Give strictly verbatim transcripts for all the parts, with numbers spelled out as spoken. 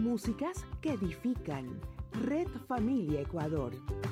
Músicas que edifican. Red Familia Ecuador.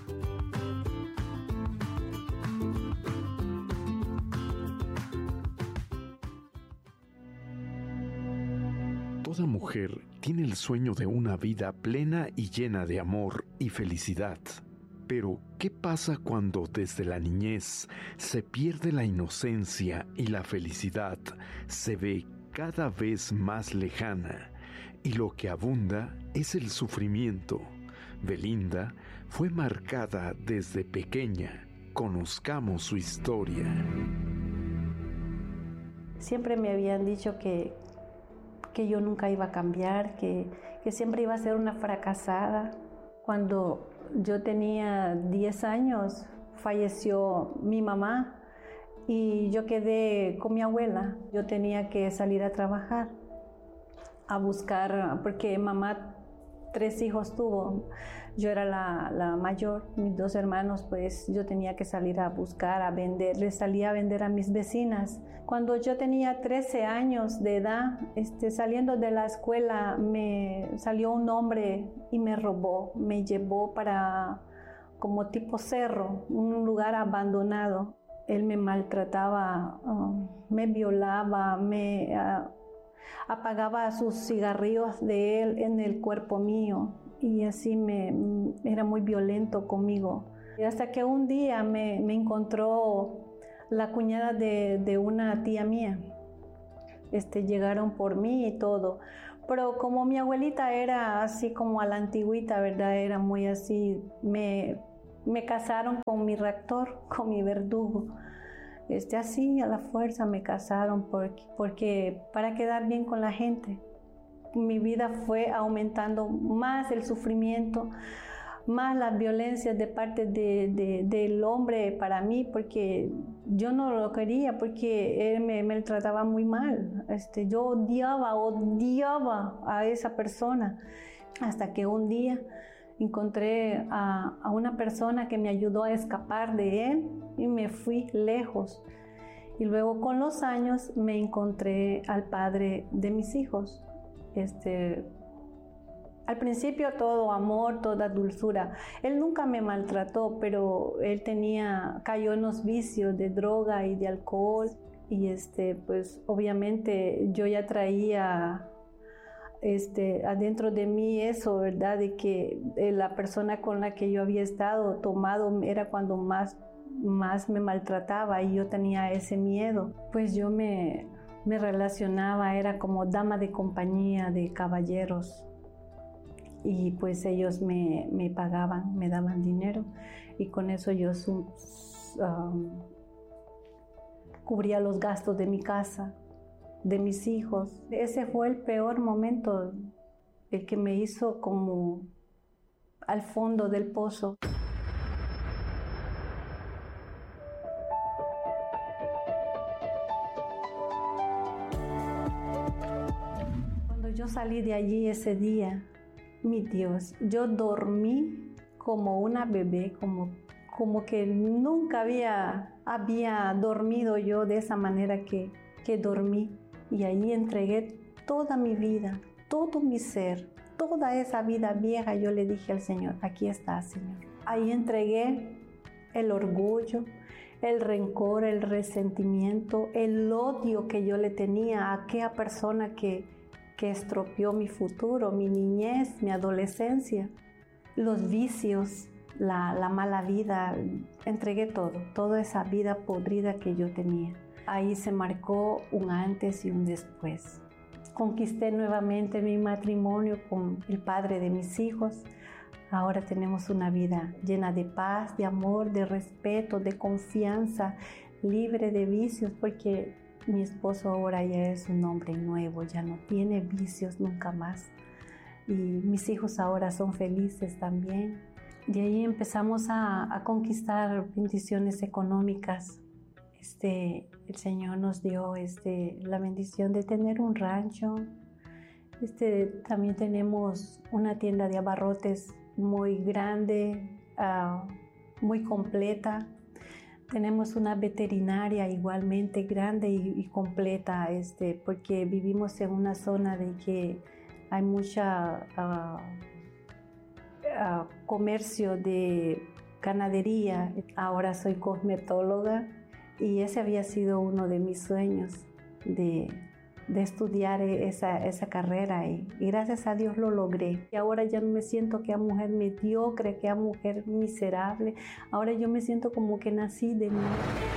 Toda mujer tiene el sueño de una vida plena y llena de amor y felicidad. Pero, ¿qué pasa cuando desde la niñez se pierde la inocencia y la felicidad se ve cada vez más lejana y lo que abunda es el sufrimiento? Belinda fue marcada desde pequeña. Conozcamos su historia. Siempre me habían dicho que, que yo nunca iba a cambiar, que, que siempre iba a ser una fracasada. Cuando yo tenía diez años, falleció mi mamá y yo quedé con mi abuela. Yo tenía que salir a trabajar, a buscar, porque mamá tres hijos tuvo. Yo era la, la mayor, mis dos hermanos, pues yo tenía que salir a buscar, a vender. Les salía a vender a mis vecinas. Cuando yo tenía trece años de edad, este, saliendo de la escuela, me salió un hombre y me robó, me llevó para como tipo cerro, un lugar abandonado. Él me maltrataba, uh, me violaba, me uh, apagaba sus cigarrillos de él en el cuerpo mío y así me, era muy violento conmigo. Y hasta que un día me, me encontró la cuñada de, de una tía mía. Este, llegaron por mí y todo. Pero como mi abuelita era así como a la antigüita, ¿verdad? Era muy así, me, me casaron con mi rector, con mi verdugo. Este, así a la fuerza me casaron porque, porque para quedar bien con la gente. Mi vida fue aumentando más el sufrimiento, más las violencias de parte de, de, del hombre para mí, porque yo no lo quería, porque él me, me trataba muy mal. Este, yo odiaba, odiaba a esa persona, hasta que un día encontré a, a una persona que me ayudó a escapar de él y me fui lejos. Y luego con los años me encontré al padre de mis hijos. Este, al principio todo amor, toda dulzura. Él nunca me maltrató, pero él tenía, cayó en los vicios de droga y de alcohol. Y este, pues obviamente yo ya traía Este, adentro de mí eso, ¿verdad? De que eh, la persona con la que yo había estado tomado era cuando más, más me maltrataba y yo tenía ese miedo. Pues yo me, me relacionaba, era como dama de compañía de caballeros y pues ellos me, me pagaban, me daban dinero y con eso yo um, cubría los gastos de mi casa, de mis hijos. Ese fue el peor momento, el que me hizo como al fondo del pozo. Cuando yo salí de allí ese día, mi Dios, yo dormí como una bebé, como, como que nunca había, había dormido yo de esa manera que, que dormí. Y ahí entregué toda mi vida, todo mi ser, toda esa vida vieja. Yo le dije al Señor, aquí está, Señor. Ahí entregué el orgullo, el rencor, el resentimiento, el odio que yo le tenía a aquella persona que, que estropeó mi futuro, mi niñez, mi adolescencia, los vicios, la, la mala vida. Entregué todo, toda esa vida podrida que yo tenía. Ahí se marcó un antes y un después. Conquisté nuevamente mi matrimonio con el padre de mis hijos. Ahora tenemos una vida llena de paz, de amor, de respeto, de confianza, libre de vicios, porque mi esposo ahora ya es un hombre nuevo, ya no tiene vicios nunca más. Y mis hijos ahora son felices también. De ahí empezamos a, a conquistar bendiciones económicas. Este, el Señor nos dio este, la bendición de tener un rancho. Este, también tenemos una tienda de abarrotes muy grande, uh, muy completa. Tenemos una veterinaria igualmente grande y, y completa, este, porque vivimos en una zona de que hay mucha uh, uh, comercio de ganadería. Ahora soy cosmetóloga y ese había sido uno de mis sueños, de, de estudiar esa, esa carrera y, y gracias a Dios lo logré. Y ahora ya no me siento que a mujer mediocre, que a mujer miserable. Ahora yo me siento como que nací de nuevo.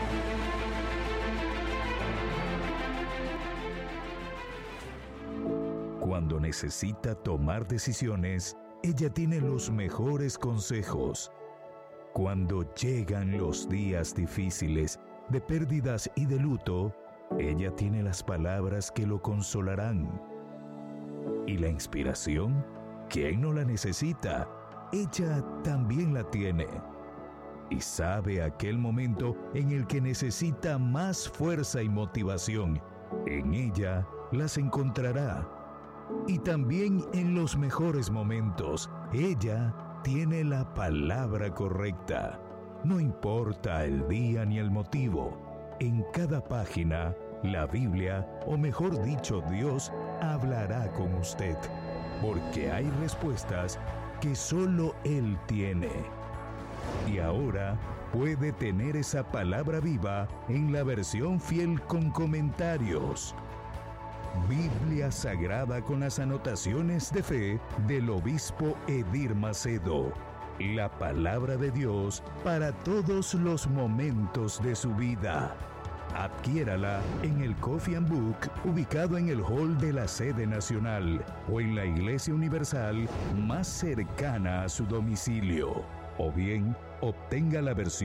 Cuando necesita tomar decisiones, ella tiene los mejores consejos. Cuando llegan los días difíciles, de pérdidas y de luto, ella tiene las palabras que lo consolarán. Y la inspiración, ¿quién no la necesita? Ella también la tiene. Y sabe aquel momento en el que necesita más fuerza y motivación. En ella las encontrará. Y también en los mejores momentos, ella tiene la palabra correcta. No importa el día ni el motivo. En cada página, la Biblia, o mejor dicho, Dios, hablará con usted. Porque hay respuestas que solo Él tiene. Y ahora puede tener esa palabra viva en la versión fiel con comentarios. Biblia Sagrada con las anotaciones de fe del obispo Edir Macedo. La palabra de Dios para todos los momentos de su vida. Adquiérala en el Coffee and Book ubicado en el hall de la sede nacional o en la Iglesia Universal más cercana a su domicilio. O bien, obtenga la versión